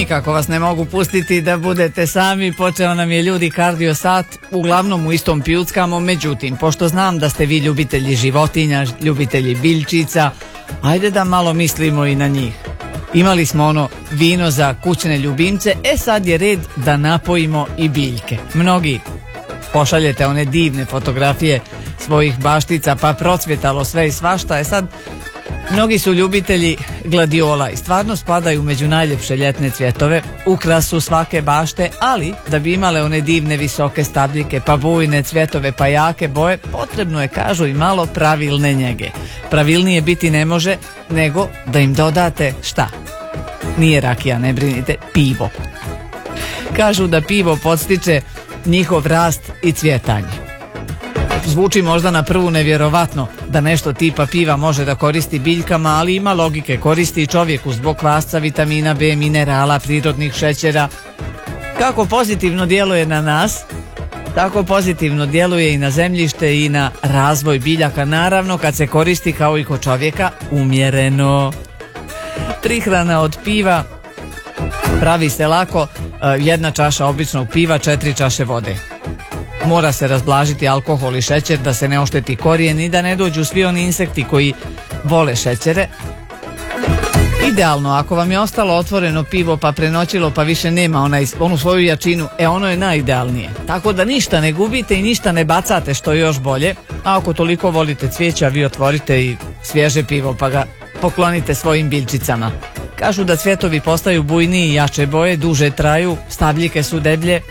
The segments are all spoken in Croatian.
nikako vas ne mogu pustiti da budete sami, počeo nam je ljudi kardio sat, uglavnom u istom pijuckamo, međutim, pošto znam da ste vi ljubitelji životinja, ljubitelji biljčica, ajde da malo mislimo i na njih. Imali smo ono vino za kućne ljubimce, sad je red da napojimo i biljke. Mnogi pošaljete one divne fotografije svojih baštica, pa procvjetalo sve i svašta, sad mnogi su ljubitelji gladiola i stvarno spadaju među najljepše ljetne cvjetove, ukrasu svake bašte, ali da bi imale one divne visoke stabljike, pa bujne cvjetove, pa jake boje, potrebno je, kažu, i malo pravilne njege. Pravilnije biti ne može nego da im dodate šta? Nije rakija, ne brinite, pivo. Kažu da pivo podstiče njihov rast i cvjetanje. Zvuči možda na prvu nevjerovatno da nešto tipa piva može da koristi biljkama, ali ima logike, koristi i čovjeku zbog kvasca, vitamina B, minerala, prirodnih šećera. Kako pozitivno djeluje na nas, tako pozitivno djeluje i na zemljište i na razvoj biljaka, naravno kad se koristi kao i kod čovjeka umjereno. Prihrana od piva pravi se lako, 1 čaša običnog piva, 4 čaše vode. Mora se razblažiti alkohol i šećer da se ne ošteti korijen i da ne dođu svi oni insekti koji vole šećere. Idealno, ako vam je ostalo otvoreno pivo pa prenoćilo pa više nema onu svoju jačinu, ono je najidealnije. Tako da ništa ne gubite i ništa ne bacate, što je još bolje. A ako toliko volite cvijeća, vi otvorite i svježe pivo pa ga poklonite svojim biljčicama. Kažu da cvjetovi postaju bujniji i jače boje, duže traju, stabljike su deblje.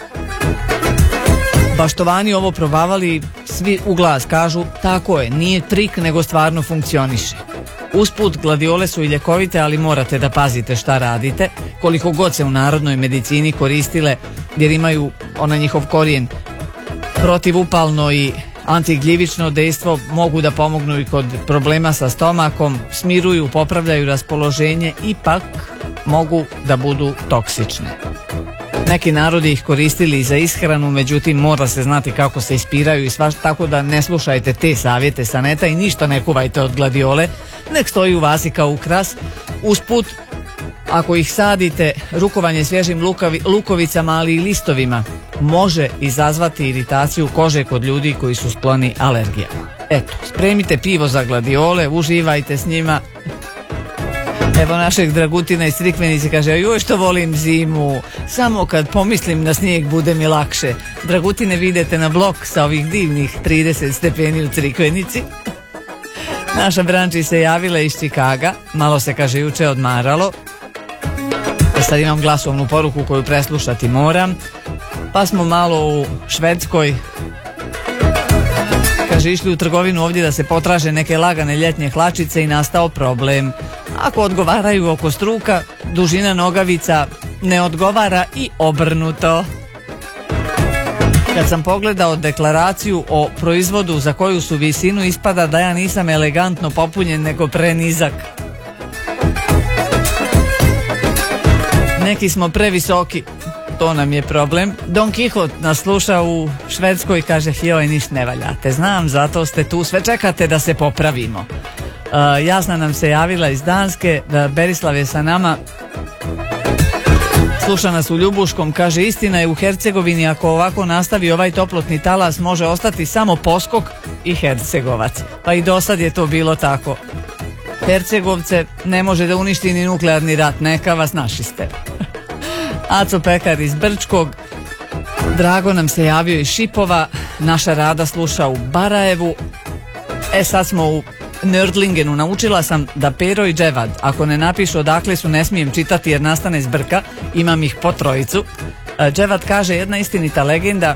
Baštovani ovo probavali, svi u glas kažu, tako je, nije trik nego stvarno funkcioniše. Usput, gladiole su i ljekovite, ali morate da pazite šta radite, koliko god se u narodnoj medicini koristile, jer imaju njihov korijen protivupalno i antigljivično dejstvo, mogu da pomognu i kod problema sa stomakom, smiruju, popravljaju raspoloženje, ipak mogu da budu toksične. Neki narodi ih koristili za ishranu, međutim mora se znati kako se ispiraju i svašta, tako da ne slušajte te savjete sa neta i ništa ne kuvajte od gladiole, nek stoji u vasi kao ukras. Usput, ako ih sadite, rukovanje svježim lukovicama, ali i listovima, može izazvati iritaciju kože kod ljudi koji su skloni alergijama. Eto, spremite pivo za gladiole, uživajte s njima. Evo našeg Dragutina iz Crikvenice kaže, joj što volim zimu, samo kad pomislim na snijeg bude mi lakše. Dragutine, vidite na blok sa ovih divnih 30 stepeni u Crikvenici. Naša Branči se javila iz Čikaga, malo se, kaže, juče odmaralo. Sad imam glasovnu poruku koju preslušati moram. Pa smo malo u Švedskoj, kaže, išli u trgovinu ovdje da se potraže neke lagane ljetnje hlačice i nastao problem. Ako odgovaraju oko struka, dužina nogavica ne odgovara i obrnuto. Kad sam pogledao deklaraciju o proizvodu za koju su visinu, ispada da ja nisam elegantno popunjen nego prenizak. Neki smo previsoki, to nam je problem. Don Kihot nas sluša u Švedskoj, kaže, joj, ništa ne valjate, znam, zato ste tu, sve čekate da se popravimo. Jasna nam se javila iz Danske, Berislav je sa nama, sluša nas u Ljubuškom, kaže, istina je, u Hercegovini ako ovako nastavi ovaj toplotni talas može ostati samo Poskok i Hercegovac. Pa i do sad je to bilo tako. Hercegovce ne može da uništi ni nuklearni rat, neka vas našiste. Aco Pekar iz Brčkog, Drago nam se javio iz Šipova, naša Rada sluša u Barajevu. Sad smo u Nördlingenu, naučila sam da Pero i Dževad, ako ne napišu odakle su, ne smijem čitati jer nastane zbrka, imam ih po trojicu. Dževad kaže, jedna istinita legenda.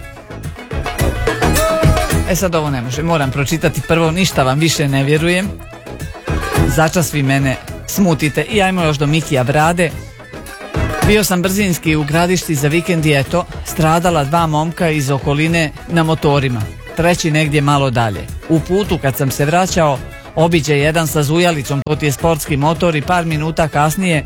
Sad ovo ne može, moram pročitati prvo, ništa vam više ne vjerujem. Začas vi mene smutite. I ajmo još do Mikija Brade. Bio sam brzinski u Gradišti za vikend i eto, stradala 2 momka iz okoline na motorima, treći negdje malo dalje. U putu kad sam se vraćao, obiđe jedan sa zujalicom, to ti je sportski motor, i par minuta kasnije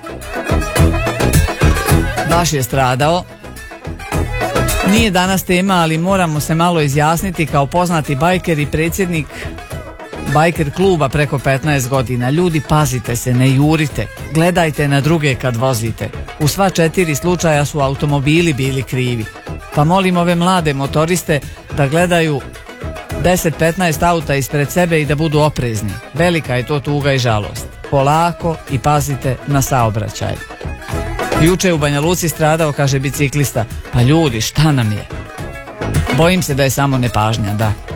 baš je stradao. Nije danas tema, ali moramo se malo izjasniti kao poznati bajker i predsjednik bajker kluba preko 15 godina. Ljudi, pazite se, ne jurite, gledajte na druge kad vozite. U sva 4 slučaja su automobili bili krivi. Pa molim ove mlade motoriste da gledaju 10-15 auta ispred sebe i da budu oprezni. Velika je to tuga i žalost. Polako i pazite na saobraćaj. Juče u Banja Luci stradao, kaže biciklista. Pa ljudi, šta nam je? Bojim se da je samo nepažnja, da.